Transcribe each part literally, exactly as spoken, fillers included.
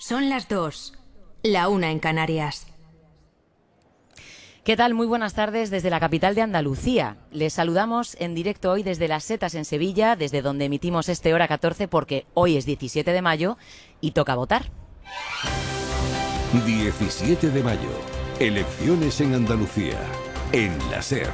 Son las dos, la una en Canarias. ¿Qué tal? Muy buenas tardes desde la capital de Andalucía. Les saludamos en directo hoy desde Las Setas en Sevilla, desde donde emitimos este Hora catorce, porque hoy es diecisiete de mayo y toca votar. diecisiete de mayo. Elecciones en Andalucía. En la SER.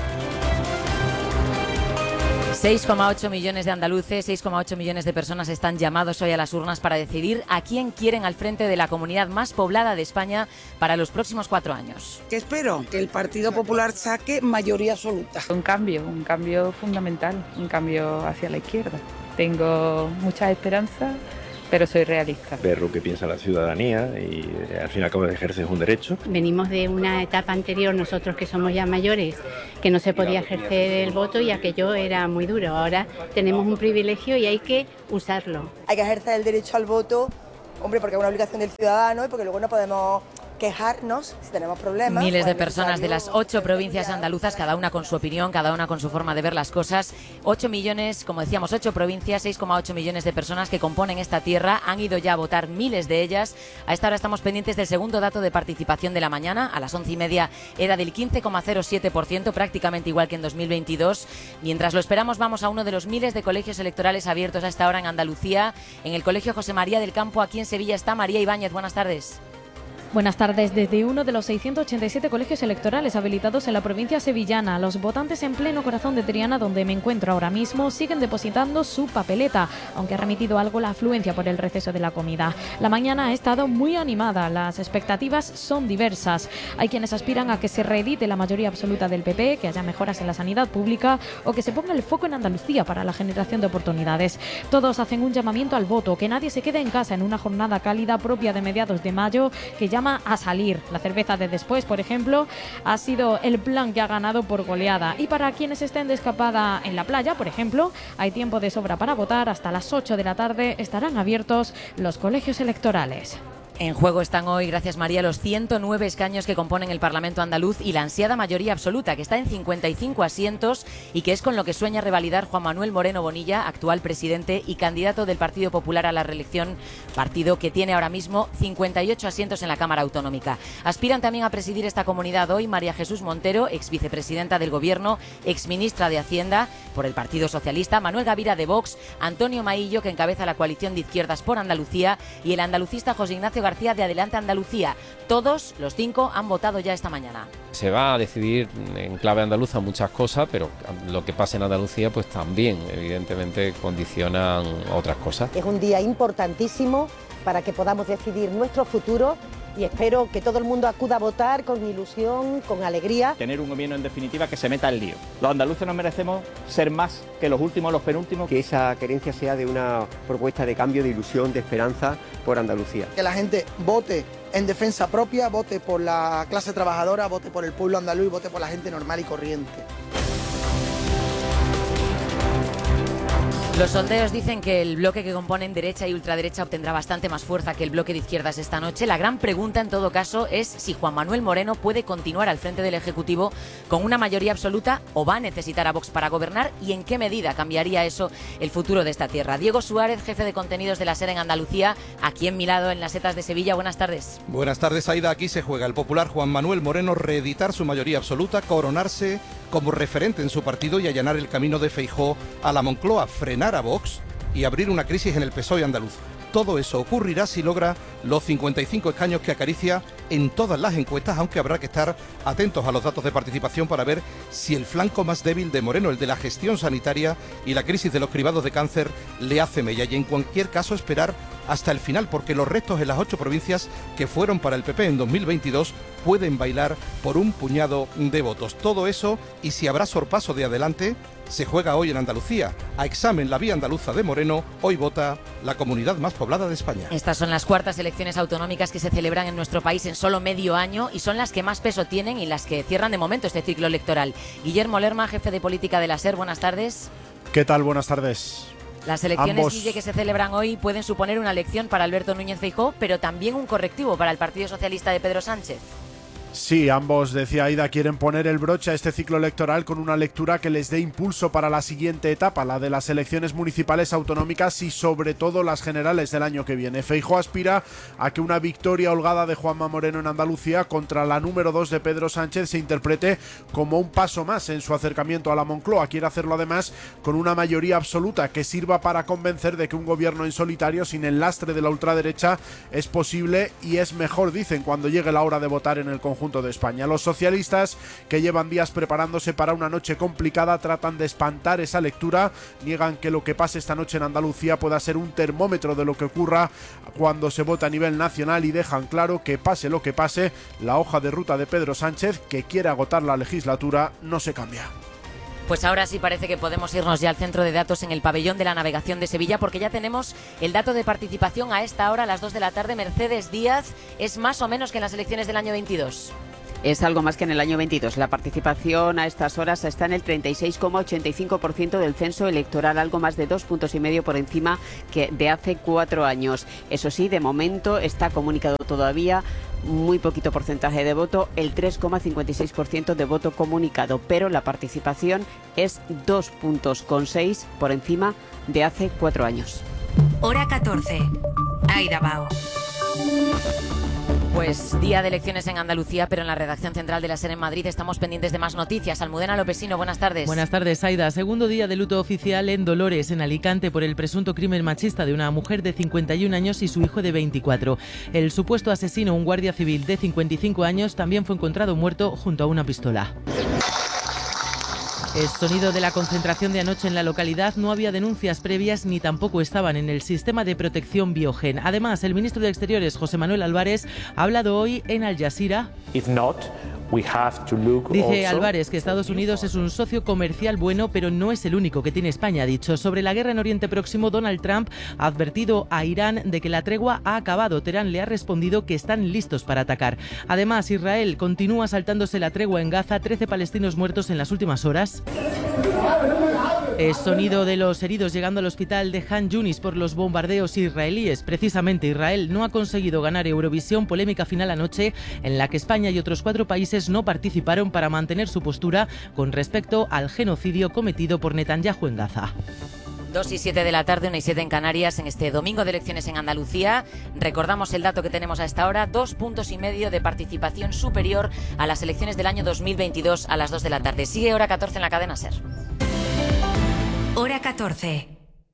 seis coma ocho millones de andaluces, seis coma ocho millones de personas están llamados hoy a las urnas para decidir a quién quieren al frente de la comunidad más poblada de España para los próximos cuatro años. ¿Qué espero? Que el Partido Popular saque mayoría absoluta. Un cambio, un cambio fundamental, un cambio hacia la izquierda. Tengo muchas esperanzas, pero soy realista. Ver lo que piensa la ciudadanía y eh, al fin y al cabo ejerces un derecho. Venimos de una etapa anterior, nosotros que somos ya mayores, que no se podía ejercer el voto y aquello era muy duro. Ahora tenemos un privilegio y hay que usarlo. Hay que ejercer el derecho al voto, hombre, porque es una obligación del ciudadano y porque luego no podemos quejarnos si tenemos problemas. Miles de personas de las ocho provincias andaluzas, cada una con su opinión, cada una con su forma de ver las cosas. Ocho millones, como decíamos, ocho provincias, seis coma ocho millones de personas que componen esta tierra. Han ido ya a votar miles de ellas. A esta hora estamos pendientes del segundo dato de participación de la mañana. A las once y media era del quince coma cero siete por ciento, prácticamente igual que en dos mil veintidós. Mientras lo esperamos, vamos a uno de los miles de colegios electorales abiertos a esta hora en Andalucía. En el Colegio José María del Campo, aquí en Sevilla, está María Ibáñez. Buenas tardes. Buenas tardes. Desde uno de los seiscientos ochenta y siete colegios electorales habilitados en la provincia sevillana, los votantes en pleno corazón de Triana, donde me encuentro ahora mismo, siguen depositando su papeleta, aunque ha remitido algo la afluencia por el receso de la comida. La mañana ha estado muy animada, las expectativas son diversas. Hay quienes aspiran a que se reedite la mayoría absoluta del P P, que haya mejoras en la sanidad pública o que se ponga el foco en Andalucía para la generación de oportunidades. Todos hacen un llamamiento al voto, que nadie se quede en casa en una jornada cálida propia de mediados de mayo, que llama a salir. La cerveza de después, por ejemplo, ha sido el plan que ha ganado por goleada. Y para quienes estén de escapada en la playa, por ejemplo, hay tiempo de sobra para votar. Hasta las ocho de la tarde estarán abiertos los colegios electorales. En juego están hoy, gracias María, los ciento nueve escaños que componen el Parlamento andaluz y la ansiada mayoría absoluta, que está en cincuenta y cinco asientos y que es con lo que sueña revalidar Juan Manuel Moreno Bonilla, actual presidente y candidato del Partido Popular a la reelección, partido que tiene ahora mismo cincuenta y ocho asientos en la Cámara Autonómica. Aspiran también a presidir esta comunidad hoy María Jesús Montero, ex vicepresidenta del Gobierno, ex ministra de Hacienda por el Partido Socialista, Manuel Gavira de Vox, Antonio Maillo, que encabeza la coalición de izquierdas por Andalucía, y el andalucista José Ignacio García de Adelante Andalucía. Todos, los cinco, han votado ya esta mañana. Se va a decidir en clave andaluza muchas cosas, pero lo que pasa en Andalucía pues también evidentemente condicionan otras cosas. Es un día importantísimo para que podamos decidir nuestro futuro y espero que todo el mundo acuda a votar con ilusión, con alegría. Tener un gobierno en definitiva que se meta al lío. Los andaluces nos merecemos ser más que los últimos, los penúltimos. Que esa querencia sea de una propuesta de cambio, de ilusión, de esperanza por Andalucía. Que la gente vote en defensa propia, vote por la clase trabajadora, vote por el pueblo andaluz, vote por la gente normal y corriente. Los sondeos dicen que el bloque que componen derecha y ultraderecha obtendrá bastante más fuerza que el bloque de izquierdas esta noche. La gran pregunta, en todo caso, es si Juan Manuel Moreno puede continuar al frente del Ejecutivo con una mayoría absoluta o va a necesitar a Vox para gobernar y en qué medida cambiaría eso el futuro de esta tierra. Diego Suárez, jefe de contenidos de la SER en Andalucía, aquí en mi lado, en Las Setas de Sevilla. Buenas tardes. Buenas tardes, Aida. Aquí se juega el popular Juan Manuel Moreno reeditar su mayoría absoluta, coronarse como referente en su partido y allanar el camino de Feijóo a la Moncloa, frenar a Vox y abrir una crisis en el P S O E andaluz. Todo eso ocurrirá si logra los cincuenta y cinco escaños que acaricia en todas las encuestas, aunque habrá que estar atentos a los datos de participación para ver si el flanco más débil de Moreno, el de la gestión sanitaria y la crisis de los cribados de cáncer, le hace mella. Y en cualquier caso esperar hasta el final, porque los restos en las ocho provincias que fueron para el P P en dos mil veintidós pueden bailar por un puñado de votos. Todo eso, y si habrá sorpaso de adelante, se juega hoy en Andalucía. A examen la vía andaluza de Moreno, hoy vota la comunidad más poblada de España. Estas son las cuartas elecciones autonómicas que se celebran en nuestro país en solo medio año y son las que más peso tienen y las que cierran de momento este ciclo electoral. Guillermo Lerma, jefe de política de la SER, buenas tardes. ¿Qué tal? Buenas tardes. Las elecciones, Ambos... Guille, que se celebran hoy pueden suponer una elección para Alberto Núñez Feijóo, pero también un correctivo para el Partido Socialista de Pedro Sánchez. Sí, ambos, decía Aida, quieren poner el broche a este ciclo electoral con una lectura que les dé impulso para la siguiente etapa, la de las elecciones municipales, autonómicas y sobre todo las generales del año que viene. Feijóo aspira a que una victoria holgada de Juanma Moreno en Andalucía contra la número dos de Pedro Sánchez se interprete como un paso más en su acercamiento a la Moncloa. Quiere hacerlo además con una mayoría absoluta que sirva para convencer de que un gobierno en solitario sin el lastre de la ultraderecha es posible y es mejor, dicen, cuando llegue la hora de votar en el conjunto de España. Los socialistas, que llevan días preparándose para una noche complicada, tratan de espantar esa lectura, niegan que lo que pase esta noche en Andalucía pueda ser un termómetro de lo que ocurra cuando se vota a nivel nacional y dejan claro que pase lo que pase, la hoja de ruta de Pedro Sánchez, que quiere agotar la legislatura, no se cambia. Pues ahora sí parece que podemos irnos ya al centro de datos en el pabellón de la navegación de Sevilla, porque ya tenemos el dato de participación a esta hora, a las dos de la tarde. Mercedes Díaz, ¿es más o menos que en las elecciones del año veintidós? Es algo más que en el año veintidós. La participación a estas horas está en el treinta y seis coma ochenta y cinco por ciento del censo electoral, algo más de dos puntos y medio por encima que de hace cuatro años. Eso sí, de momento está comunicado todavía muy poquito porcentaje de voto, el tres coma cincuenta y seis por ciento de voto comunicado, pero la participación es dos puntos con seis por encima de hace cuatro años. Hora catorce. Aida Bao. Pues día de elecciones en Andalucía, pero en la redacción central de la SER en Madrid estamos pendientes de más noticias. Almudena Lopesino, buenas tardes. Buenas tardes, Aida. Segundo día de luto oficial en Dolores, en Alicante, por el presunto crimen machista de una mujer de cincuenta y un años y su hijo de veinticuatro. El supuesto asesino, un guardia civil de cincuenta y cinco años, también fue encontrado muerto junto a una pistola. El sonido de la concentración de anoche en la localidad. No había denuncias previas ni tampoco estaban en el sistema de protección Biogen. Además, el ministro de Exteriores, José Manuel Álvarez, ha hablado hoy en Al Jazeera. If not, we have to look Dice also... Álvarez que Estados Unidos es un socio comercial bueno, pero no es el único que tiene España. Ha dicho sobre la guerra en Oriente Próximo, Donald Trump ha advertido a Irán de que la tregua ha acabado. Teherán le ha respondido que están listos para atacar. Además, Israel continúa saltándose la tregua en Gaza, trece palestinos muertos en las últimas horas. El sonido de los heridos llegando al hospital de Han Yunis por los bombardeos israelíes. Precisamente Israel no ha conseguido ganar Eurovisión, polémica final anoche en la que España y otros cuatro países no participaron para mantener su postura con respecto al genocidio cometido por Netanyahu en Gaza. dos y siete de la tarde, una y siete en Canarias, en este domingo de elecciones en Andalucía. Recordamos el dato que tenemos a esta hora, dos puntos y medio de participación superior a las elecciones del año dos mil veintidós a las dos de la tarde. Sigue hora catorce en la cadena SER. Hora catorce.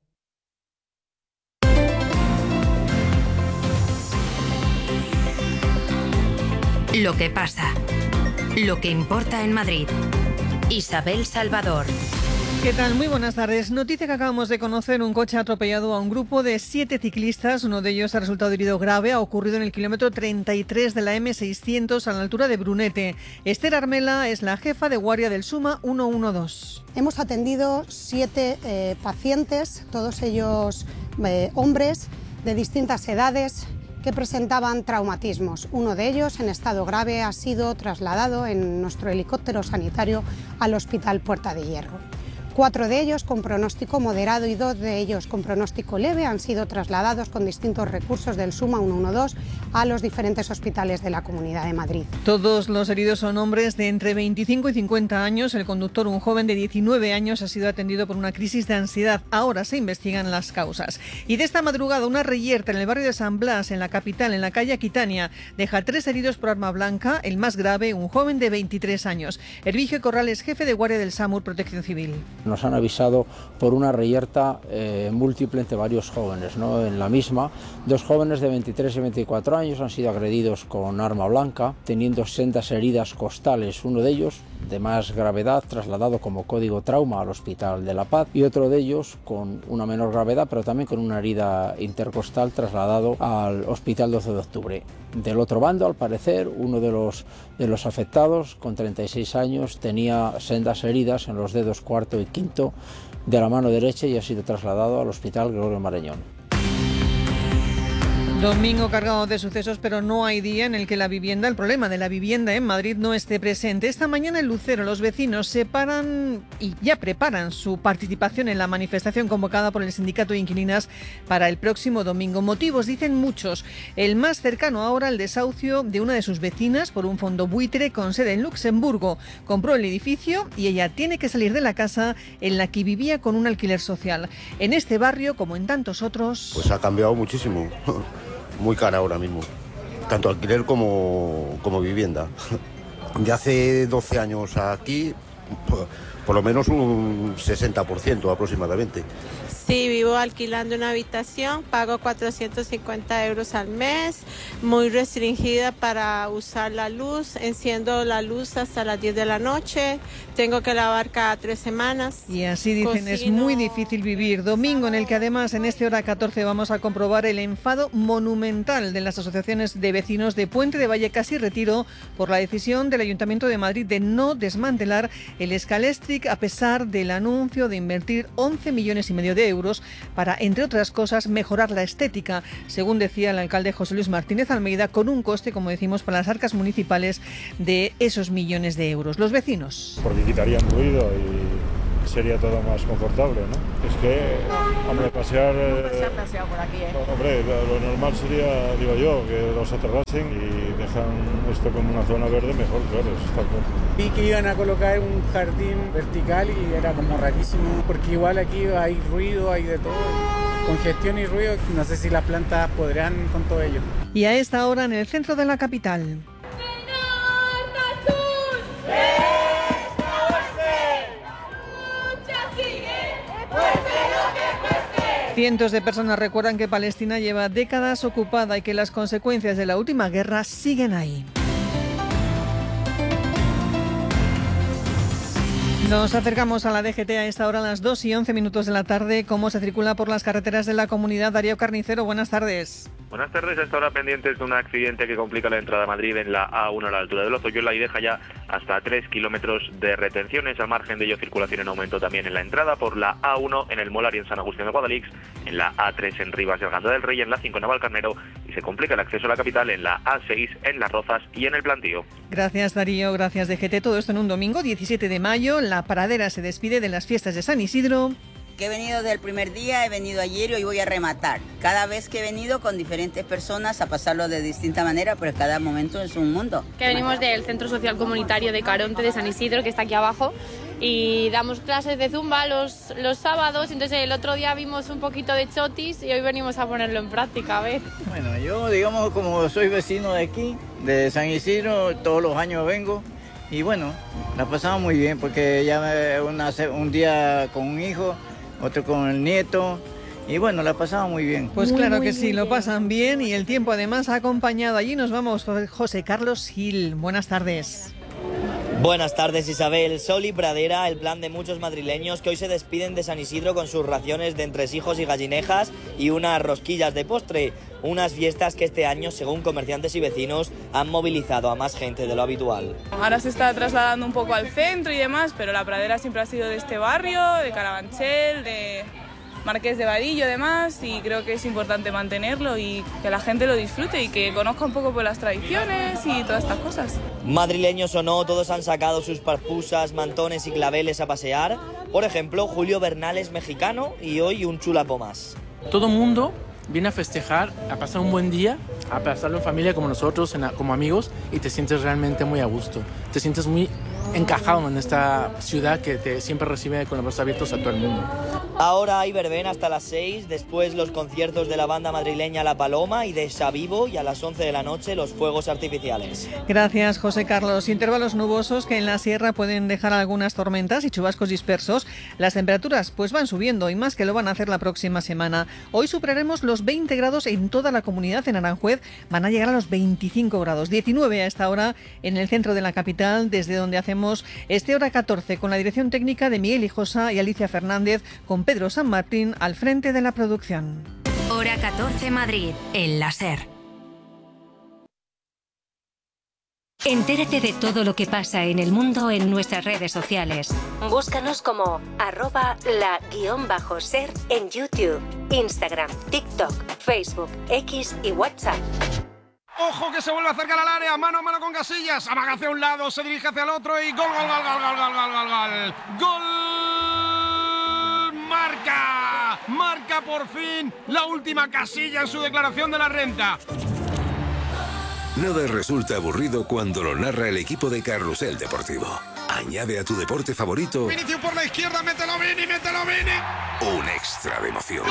Lo que pasa. Lo que importa en Madrid. Isabel Salvador. ¿Qué tal? Muy buenas tardes. Noticia que acabamos de conocer: un coche ha atropellado a un grupo de siete ciclistas. Uno de ellos ha resultado herido grave. Ha ocurrido en el kilómetro treinta y tres de la eme seiscientos a la altura de Brunete. Esther Armela es la jefa de guardia del SUMA ciento doce. Hemos atendido siete eh, pacientes, todos ellos eh, hombres de distintas edades, que presentaban traumatismos. Uno de ellos, en estado grave, ha sido trasladado en nuestro helicóptero sanitario al Hospital Puerta de Hierro. Cuatro de ellos con pronóstico moderado y dos de ellos con pronóstico leve han sido trasladados con distintos recursos del SUMA ciento doce a los diferentes hospitales de la Comunidad de Madrid. Todos los heridos son hombres de entre veinticinco y cincuenta años. El conductor, un joven de diecinueve años, ha sido atendido por una crisis de ansiedad. Ahora se investigan las causas. Y de esta madrugada, una reyerta en el barrio de San Blas, en la capital, en la calle Aquitania, deja tres heridos por arma blanca. El más grave, un joven de veintitrés años. Hervigio Corrales, jefe de guardia del SAMUR Protección Civil. Nos han avisado por una reyerta eh, múltiple entre varios jóvenes, ¿no? En la misma, dos jóvenes de veintitrés y veinticuatro años han sido agredidos con arma blanca, teniendo sendas heridas costales. Uno de ellos, de más gravedad, trasladado como código trauma al Hospital de la Paz, y otro de ellos con una menor gravedad, pero también con una herida intercostal, trasladado al Hospital doce de octubre. Del otro bando, al parecer, uno de los, de los afectados, con treinta y seis años, tenía sendas heridas en los dedos cuarto y quinto de la mano derecha y ha sido trasladado al Hospital Gregorio Marañón. Domingo cargado de sucesos, pero no hay día en el que la vivienda, el problema de la vivienda en Madrid no esté presente. Esta mañana en Lucero los vecinos se paran y ya preparan su participación en la manifestación convocada por el Sindicato de Inquilinas para el próximo domingo. Motivos, dicen muchos. El más cercano ahora, el desahucio de una de sus vecinas por un fondo buitre con sede en Luxemburgo. Compró el edificio y ella tiene que salir de la casa en la que vivía con un alquiler social. En este barrio, como en tantos otros... Pues ha cambiado muchísimo. Muy cara ahora mismo, tanto alquiler como, como vivienda. De hace doce años aquí, por, por lo menos un sesenta por ciento aproximadamente. Sí, vivo alquilando una habitación, pago cuatrocientos cincuenta euros al mes, muy restringida para usar la luz, enciendo la luz hasta las diez de la noche, tengo que lavar cada tres semanas. Y así dicen, cocino... es muy difícil vivir. Domingo en el que además en este hora catorce vamos a comprobar el enfado monumental de las asociaciones de vecinos de Puente de Vallecas y Retiro por la decisión del Ayuntamiento de Madrid de no desmantelar el Scalextric a pesar del anuncio de invertir once millones y medio de euros euros para, entre otras cosas, mejorar la estética, según decía el alcalde José Luis Martínez Almeida, con un coste, como decimos, para las arcas municipales de esos millones de euros. Los vecinos. Porque quitarían ruido y sería todo más confortable, ¿no? Es que, hombre, pasear... Nunca se ha paseado por aquí, ¿eh? Hombre, lo normal sería, digo yo, que los aterrasen y dejan esto como una zona verde mejor, claro, eso está claro. Vi que iban a colocar un jardín vertical y era como rarísimo, porque igual aquí hay ruido, hay de todo, congestión y ruido, no sé si las plantas podrán con todo ello. Y a esta hora en el centro de la capital. Cientos de personas recuerdan que Palestina lleva décadas ocupada y que las consecuencias de la última guerra siguen ahí. Nos acercamos a la D G T a esta hora, a las dos y once minutos de la tarde. ¿Cómo se circula por las carreteras de la comunidad? Darío Carnicero, buenas tardes. Buenas tardes, a esta hora pendientes de un accidente que complica la entrada a Madrid en la A uno a la altura de Lozoyola y deja ya hasta tres kilómetros de retenciones. Al margen de ello, circulación en aumento también en la entrada por la A uno en el Molar y en San Agustín de Guadalix, en la A tres en Rivas y Arganda del Rey, en la cinco en Navalcarnero, y se complica el acceso a la capital en la A seis en Las Rozas y en el Plantío. Gracias, Darío, gracias D G T. Todo esto en un domingo, diecisiete de mayo. La Paradera se despide de las fiestas de San Isidro. Que he venido desde el primer día, he venido ayer y hoy voy a rematar. Cada vez que he venido con diferentes personas a pasarlo de distinta manera, pero cada momento es un mundo. Que venimos del Centro Social Comunitario de Caronte de San Isidro, que está aquí abajo, y damos clases de zumba los, los sábados, entonces el otro día vimos un poquito de chotis y hoy venimos a ponerlo en práctica, a ver. Bueno, yo digamos como soy vecino de aquí, de San Isidro, todos los años vengo. Y bueno, la pasamos muy bien porque ya una, un día con un hijo, otro con el nieto, y bueno, la pasamos muy bien. Pues muy, claro muy, que sí, muy lo bien. pasan bien y el tiempo además ha acompañado. Allí nos vamos, José Carlos Gil. Buenas tardes. Buenas tardes, Isabel. Sol y pradera, el plan de muchos madrileños que hoy se despiden de San Isidro con sus raciones de entresijos y gallinejas y unas rosquillas de postre. Unas fiestas que este año, según comerciantes y vecinos, han movilizado a más gente de lo habitual. Ahora se está trasladando un poco al centro y demás, pero la pradera siempre ha sido de este barrio, de Carabanchel, de Marqués de Vadillo, demás, y creo que es importante mantenerlo y que la gente lo disfrute y que conozca un poco por las tradiciones y todas estas cosas. Madrileños o no, todos han sacado sus parpusas, mantones y claveles a pasear. Por ejemplo, Julio Bernal es mexicano y hoy un chulapo más. Todo el mundo viene a festejar, a pasar un buen día, a pasarlo en familia como nosotros, en, como amigos, y te sientes realmente muy a gusto. Te sientes muy encajado en esta ciudad que te siempre recibe con los brazos abiertos a todo el mundo. Ahora hay verbena hasta las seis, después los conciertos de la banda madrileña La Paloma y de Xavivo, y a las once de la noche los fuegos artificiales. Gracias, José Carlos. Intervalos nubosos que en la sierra pueden dejar algunas tormentas y chubascos dispersos. Las temperaturas pues van subiendo y más que lo van a hacer la próxima semana. Hoy superaremos los veinte grados en toda la comunidad. En Aranjuez van a llegar a los veinticinco grados, diecinueve a esta hora en el centro de la capital, desde donde hacemos este hora catorce con la dirección técnica de Miguel Hijosa y Alicia Fernández, con Pedro San Martín al frente de la producción. Hora catorce Madrid, el láser. Entérate de todo lo que pasa en el mundo en nuestras redes sociales. Búscanos como arroba la guión bajo ser en YouTube, Instagram, TikTok, Facebook, X y WhatsApp. ¡Ojo que se vuelve a acercar al área! Mano a mano con Casillas. Amaga hacia un lado, se dirige hacia el otro y gol, gol, gol, gol, gol, gol, gol, gol, gol. ¡Gol! ¡Marca! Marca por fin la última Casilla en su declaración de la renta. Nada resulta aburrido cuando lo narra el equipo de Carrusel Deportivo. Añade a tu deporte favorito Vinicius por la izquierda, mételo Vini, mételo Vini. un extra de emoción.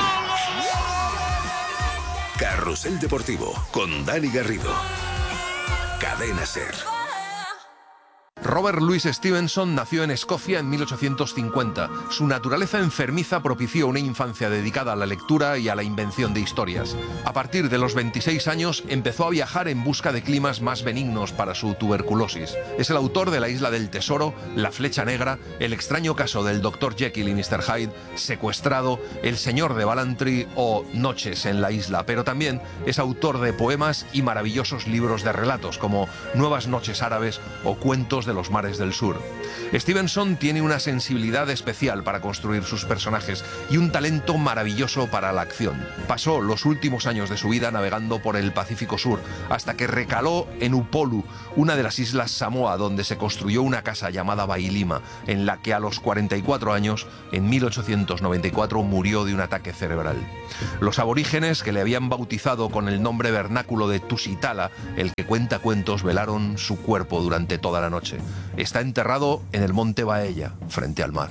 Carrusel Deportivo con Dani Garrido. Cadena Ser. Robert Louis Stevenson nació en Escocia en mil ochocientos cincuenta. Su naturaleza enfermiza propició una infancia dedicada a la lectura y a la invención de historias. A partir de los veintiséis años empezó a viajar en busca de climas más benignos para su tuberculosis. Es el autor de La Isla del Tesoro, La Flecha Negra, El extraño caso del doctor Jekyll y mister Hyde, Secuestrado, El señor de Ballantrae o Noches en la isla, pero también es autor de poemas y maravillosos libros de relatos como Nuevas noches árabes o Cuentos de los mares del sur. Stevenson tiene una sensibilidad especial para construir sus personajes y un talento maravilloso para la acción. Pasó los últimos años de su vida navegando por el Pacífico Sur, hasta que recaló en Upolu, una de las islas Samoa, donde se construyó una casa llamada Bailima, en la que a los cuarenta y cuatro años, en mil ochocientos noventa y cuatro, murió de un ataque cerebral. Los aborígenes, que le habían bautizado con el nombre vernáculo de Tusitala, el que cuenta cuentos, velaron su cuerpo durante toda la noche. Está enterrado en el monte Baella, frente al mar.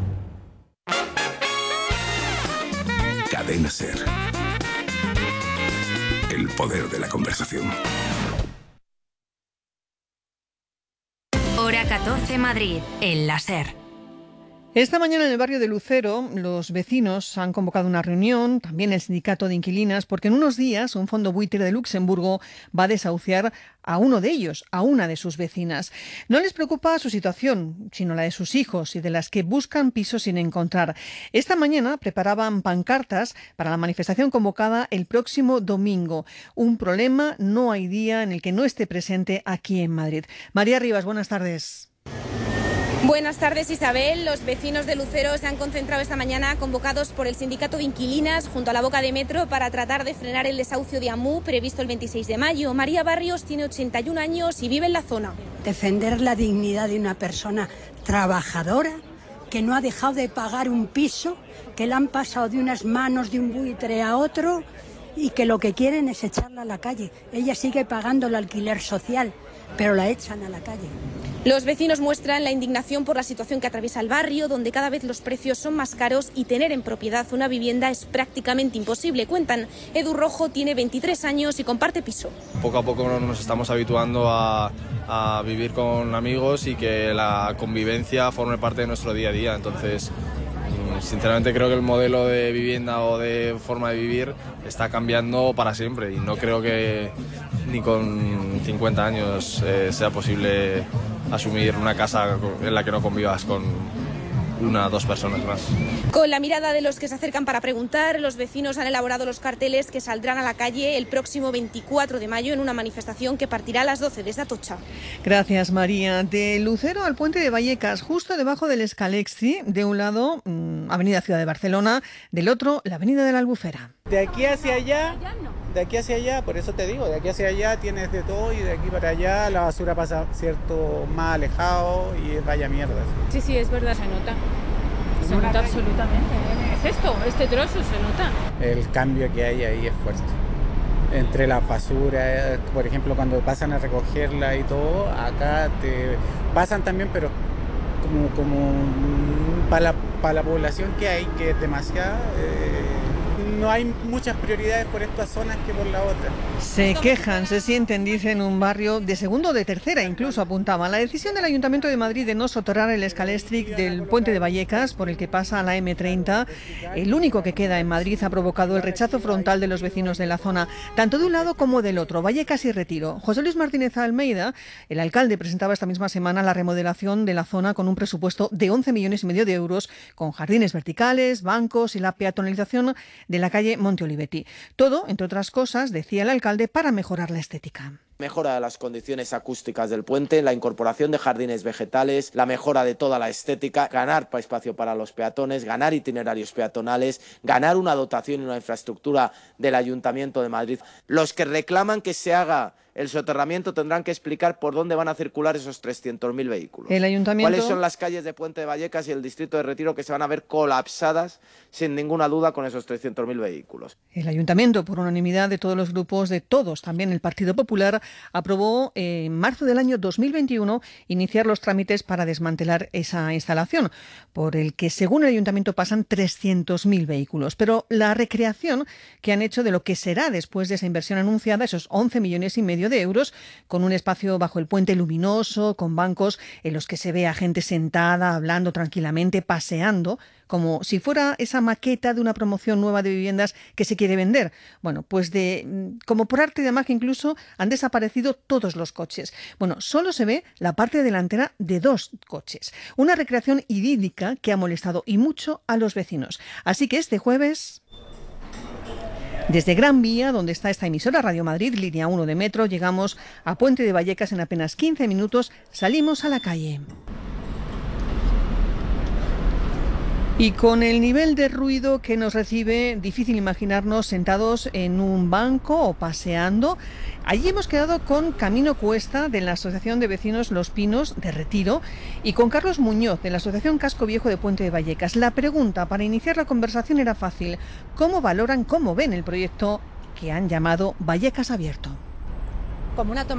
Cadena Ser. El poder de la conversación. Hora catorce Madrid, en la Ser. Esta mañana en el barrio de Lucero los vecinos han convocado una reunión, también el sindicato de inquilinas, porque en unos días un fondo buitre de Luxemburgo va a desahuciar a uno de ellos, a una de sus vecinas. No les preocupa su situación, sino la de sus hijos y de las que buscan pisos sin encontrar. Esta mañana preparaban pancartas para la manifestación convocada el próximo domingo. Un problema, no hay día en el que no esté presente aquí en Madrid. María Rivas, buenas tardes. Buenas tardes, Isabel. Los vecinos de Lucero se han concentrado esta mañana convocados por el sindicato de inquilinas junto a la boca de metro para tratar de frenar el desahucio de Amu previsto el veintiséis de mayo. María Barrios tiene ochenta y un años y vive en la zona. Defender la dignidad de una persona trabajadora que no ha dejado de pagar un piso, que la han pasado de unas manos de un buitre a otro y que lo que quieren es echarla a la calle. Ella sigue pagando el alquiler social, pero la echan a la calle. Los vecinos muestran la indignación por la situación que atraviesa el barrio, donde cada vez los precios son más caros y tener en propiedad una vivienda es prácticamente imposible. Cuentan, Edu Rojo tiene veintitrés años y comparte piso. Poco a poco nos estamos habituando a, a vivir con amigos y que la convivencia forme parte de nuestro día a día. Entonces, sinceramente creo que el modelo de vivienda o de forma de vivir está cambiando para siempre y no creo que ni con cincuenta años eh, sea posible asumir una casa en la que no convivas con una o dos personas más. Con la mirada de los que se acercan para preguntar, los vecinos han elaborado los carteles que saldrán a la calle el próximo veinticuatro de mayo en una manifestación que partirá a las doce desde Atocha. Gracias, María. De Lucero al puente de Vallecas, justo debajo del Escalexi, de un lado mmm, Avenida Ciudad de Barcelona, del otro la Avenida de la Albufera. De aquí hacia allá, de aquí hacia allá, por eso te digo, de aquí hacia allá tienes de todo y de aquí para allá la basura pasa cierto más alejado y vaya mierda. Sí, sí, es verdad, se nota. Se nota absolutamente. Es esto, este trozo se nota. El cambio que hay ahí es fuerte. Entre la basura, por ejemplo, cuando pasan a recogerla y todo, acá te pasan también, pero como, como para la, para la población que hay, que es demasiada, eh, no hay muchas prioridades por estas zonas que por la otra. Se quejan, se sienten, dicen, un barrio de segundo o de tercera, incluso apuntaban. La decisión del Ayuntamiento de Madrid de no soterrar el escalestric del puente de Vallecas, por el que pasa la eme treinta, el único que queda en Madrid, ha provocado el rechazo frontal de los vecinos de la zona, tanto de un lado como del otro, Vallecas y Retiro. José Luis Martínez Almeida, el alcalde, presentaba esta misma semana la remodelación de la zona con un presupuesto de once millones y medio de euros, con jardines verticales, bancos y la peatonalización de la calle Monte Olivetti. Todo, entre otras cosas, decía el alcalde, para mejorar la estética. Mejora de las condiciones acústicas del puente, la incorporación de jardines vegetales, la mejora de toda la estética, ganar espacio para los peatones, ganar itinerarios peatonales, ganar una dotación y una infraestructura del Ayuntamiento de Madrid. Los que reclaman que se haga el soterramiento tendrán que explicar por dónde van a circular esos trescientos mil vehículos. El ayuntamiento... ¿Cuáles son las calles de Puente de Vallecas y el distrito de Retiro que se van a ver colapsadas sin ninguna duda con esos trescientos mil vehículos? El ayuntamiento, por unanimidad de todos los grupos, de todos, también el Partido Popular, aprobó eh, en marzo del año dos mil veintiuno iniciar los trámites para desmantelar esa instalación, por el que, según el ayuntamiento, pasan trescientos mil vehículos. Pero la recreación que han hecho de lo que será después de esa inversión anunciada, esos once millones y medio de euros, con un espacio bajo el puente luminoso, con bancos en los que se ve a gente sentada, hablando tranquilamente, paseando, como si fuera esa maqueta de una promoción nueva de viviendas que se quiere vender. Bueno, pues de como por arte de magia incluso han desaparecido todos los coches. Bueno, solo se ve la parte delantera de dos coches. Una recreación idílica que ha molestado y mucho a los vecinos. Así que este jueves... Desde Gran Vía, donde está esta emisora Radio Madrid, línea uno de metro, llegamos a Puente de Vallecas en apenas quince minutos, salimos a la calle. Y con el nivel de ruido que nos recibe, difícil imaginarnos sentados en un banco o paseando. Allí hemos quedado con Camino Cuesta, de la Asociación de Vecinos Los Pinos de Retiro, y con Carlos Muñoz, de la Asociación Casco Viejo de Puente de Vallecas. La pregunta para iniciar la conversación era fácil. ¿Cómo valoran, cómo ven el proyecto que han llamado Vallecas Abierto? Como una toma